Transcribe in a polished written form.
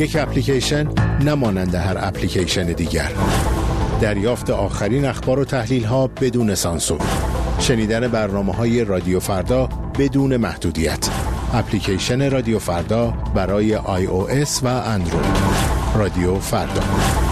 یک اپلیکیشن نمانند هر اپلیکیشن دیگر. دریافت آخرین اخبار و تحلیل ها بدون سانسور. شنیدن برنامه‌های رادیو فردا بدون محدودیت. اپلیکیشن رادیو فردا برای iOS و اندروید. رادیو فردا.